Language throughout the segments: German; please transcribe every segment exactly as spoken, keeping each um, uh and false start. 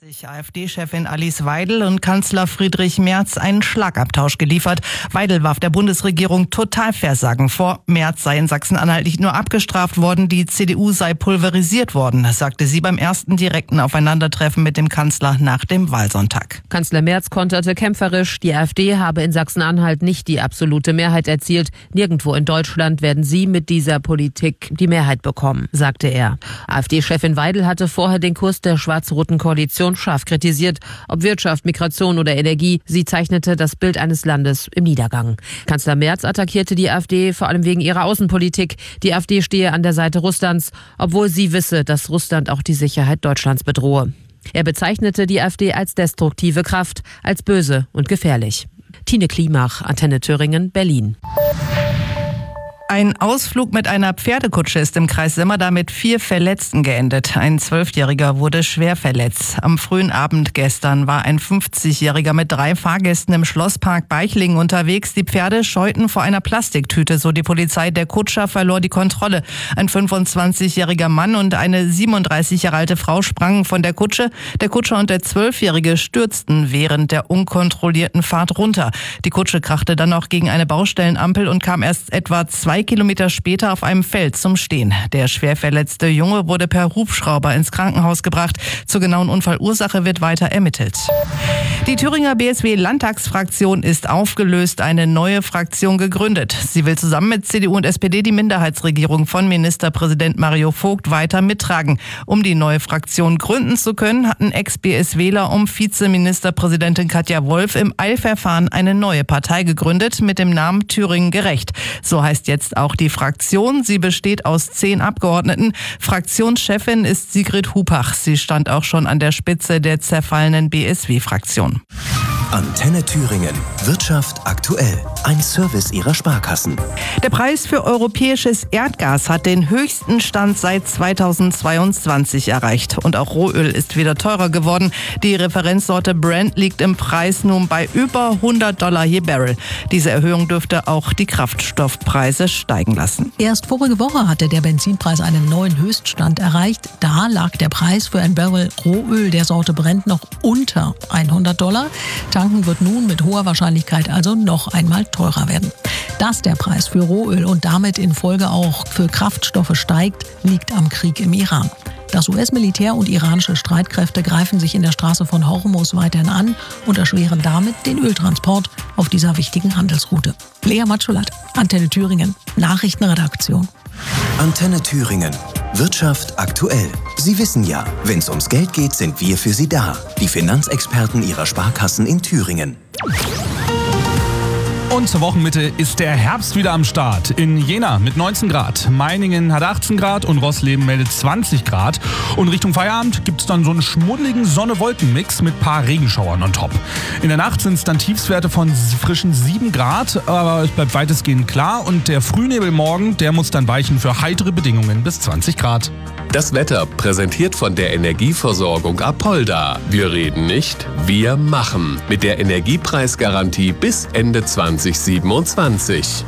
Sich AfD-Chefin Alice Weidel und Kanzler Friedrich Merz einen Schlagabtausch geliefert. Weidel warf der Bundesregierung Totalversagen vor. Merz sei in Sachsen-Anhalt nicht nur abgestraft worden, die C D U sei pulverisiert worden, sagte sie beim ersten direkten Aufeinandertreffen mit dem Kanzler nach dem Wahlsonntag. Kanzler Merz konterte kämpferisch, die AfD habe in Sachsen-Anhalt nicht die absolute Mehrheit erzielt. Nirgendwo in Deutschland werden sie mit dieser Politik die Mehrheit bekommen, sagte er. AfD-Chefin Weidel hatte vorher den Kurs der schwarz-roten Koalition scharf kritisiert, ob Wirtschaft, Migration oder Energie. Sie zeichnete das Bild eines Landes im Niedergang. Kanzler Merz attackierte die AfD vor allem wegen ihrer Außenpolitik. Die AfD stehe an der Seite Russlands, obwohl sie wisse, dass Russland auch die Sicherheit Deutschlands bedrohe. Er bezeichnete die AfD als destruktive Kraft, als böse und gefährlich. Tine Klimach, Antenne Thüringen, Berlin. Ein Ausflug mit einer Pferdekutsche ist im Kreis Simmerda mit vier Verletzten geendet. Ein Zwölfjähriger wurde schwer verletzt. Am frühen Abend gestern war ein fünfzigjähriger mit drei Fahrgästen im Schlosspark Beichlingen unterwegs. Die Pferde scheuten vor einer Plastiktüte, so die Polizei. Der Kutscher verlor die Kontrolle. Ein fünfundzwanzigjähriger Mann und eine siebenunddreißig Jahre alte Frau sprangen von der Kutsche. Der Kutscher und der Zwölfjährige stürzten während der unkontrollierten Fahrt runter. Die Kutsche krachte dann noch gegen eine Baustellenampel und kam erst etwa zwei Kilometer später auf einem Feld zum Stehen. Der schwer verletzte Junge wurde per Hubschrauber ins Krankenhaus gebracht. Zur genauen Unfallursache wird weiter ermittelt. Die Thüringer B S W-Landtagsfraktion ist aufgelöst, eine neue Fraktion gegründet. Sie will zusammen mit C D U und S P D die Minderheitsregierung von Ministerpräsident Mario Vogt weiter mittragen. Um die neue Fraktion gründen zu können, hatten Ex-B S-Wähler um Vizeministerpräsidentin Katja Wolf im Eilverfahren eine neue Partei gegründet mit dem Namen Thüringen gerecht. So heißt jetzt auch die Fraktion. Sie besteht aus zehn Abgeordneten. Fraktionschefin ist Sigrid Hupach. Sie stand auch schon an der Spitze der zerfallenen B S W-Fraktion. Antenne Thüringen. Wirtschaft aktuell. Ein Service ihrer Sparkassen. Der Preis für europäisches Erdgas hat den höchsten Stand seit zweitausendzweiundzwanzig erreicht. Und auch Rohöl ist wieder teurer geworden. Die Referenzsorte Brent liegt im Preis nun bei über hundert Dollar je Barrel. Diese Erhöhung dürfte auch die Kraftstoffpreise steigen lassen. Erst vorige Woche hatte der Benzinpreis einen neuen Höchststand erreicht. Da lag der Preis für ein Barrel Rohöl der Sorte Brent noch unter hundert Dollar. Tanken wird nun mit hoher Wahrscheinlichkeit also noch einmal teurer werden. Dass der Preis für Rohöl und damit in Folge auch für Kraftstoffe steigt, liegt am Krieg im Iran. Das U S-Militär und iranische Streitkräfte greifen sich in der Straße von Hormuz weiterhin an und erschweren damit den Öltransport auf dieser wichtigen Handelsroute. Lea Matschulat, Antenne Thüringen, Nachrichtenredaktion. Antenne Thüringen. Wirtschaft aktuell. Sie wissen ja, wenn es ums Geld geht, sind wir für Sie da. Die Finanzexperten Ihrer Sparkassen in Thüringen. Und zur Wochenmitte ist der Herbst wieder am Start. In Jena mit neunzehn Grad, Meiningen hat achtzehn Grad und Rossleben meldet zwanzig Grad. Und Richtung Feierabend gibt es dann so einen schmuddeligen Sonne-Wolken-Mix mit paar Regenschauern on top. In der Nacht sind es dann Tiefstwerte von frischen sieben Grad, aber es bleibt weitestgehend klar. Und der Frühnebel morgen, der muss dann weichen für heitere Bedingungen bis zwanzig Grad. Das Wetter präsentiert von der Energieversorgung Apolda. Wir reden nicht, wir machen. Mit der Energiepreisgarantie bis Ende zweitausendsiebenundzwanzig.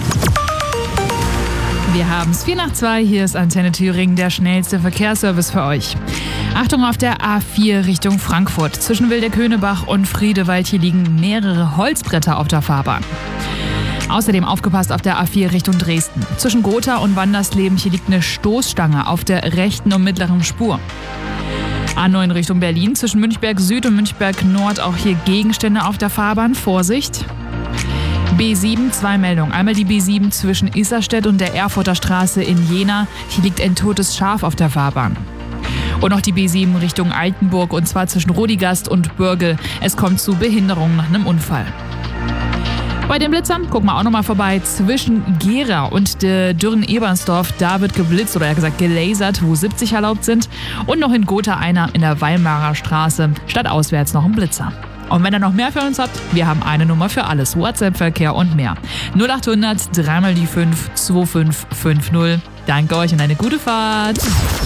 Wir haben es vier nach zwei. Hier ist Antenne Thüringen, der schnellste Verkehrsservice für euch. Achtung auf der A vier Richtung Frankfurt. Zwischen Wildeköhnebach und Friedewald hier liegen mehrere Holzbretter auf der Fahrbahn. Außerdem aufgepasst auf der A vier Richtung Dresden. Zwischen Gotha und Wandersleben hier liegt eine Stoßstange auf der rechten und mittleren Spur. A neun Richtung Berlin. Zwischen Münchberg Süd und Münchberg Nord auch hier Gegenstände auf der Fahrbahn. Vorsicht! B sieben, zwei Meldungen. Einmal die B sieben zwischen Isarstedt und der Erfurter Straße in Jena. Hier liegt ein totes Schaf auf der Fahrbahn. Und noch die B sieben Richtung Altenburg und zwar zwischen Rodigast und Bürgel. Es kommt zu Behinderungen nach einem Unfall. Bei den Blitzern gucken wir auch nochmal vorbei. Zwischen Gera und der Dürren-Ebersdorf, da wird geblitzt oder eher gesagt gelasert, wo siebzig erlaubt sind. Und noch in Gotha einer in der Weimarer Straße, stadtauswärts noch ein Blitzer. Und wenn ihr noch mehr für uns habt, wir haben eine Nummer für alles. WhatsApp-Verkehr und mehr. null achthundert, dreimal die fünf, zwei fünf fünf null. Danke euch und eine gute Fahrt.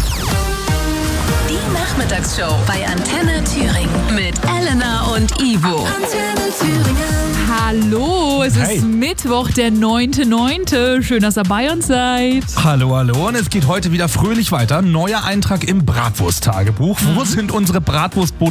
Die Nachmittagsshow bei Antenne Thüringen mit Elena und Ivo. Antenne Thüringen. Hallo, es Hey. ist Mittwoch, der neunter neunter Schön, dass ihr bei uns seid. Hallo, hallo. Und es geht heute wieder fröhlich weiter. Neuer Eintrag im Bratwurst-Tagebuch. Wo sind unsere Bratwurstboten